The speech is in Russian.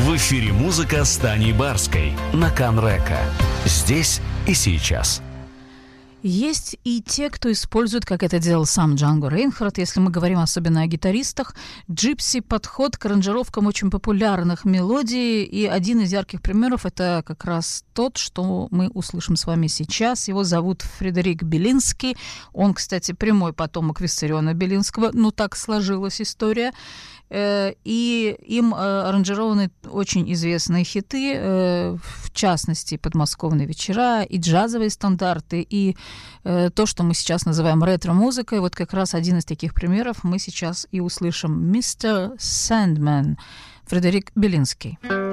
В эфире музыка с Таней Барской на Канрека. Здесь и сейчас. Есть и те, кто использует, как это делал сам Джанго Рейнхард, если мы говорим особенно о гитаристах, джипси-подход к аранжировкам очень популярных мелодий. И один из ярких примеров — это как раз тот, что мы услышим с вами сейчас. Его зовут Фредерик Белинский. Он, кстати, прямой потомок Виссариона Белинского. Ну, так сложилась история. И им аранжированы очень известные хиты, в частности, «Подмосковные вечера», и джазовые стандарты, и то, что мы сейчас называем ретро-музыкой. Вот как раз один из таких примеров мы сейчас и услышим. «Мистер Сэндман», Фредерик Белинский.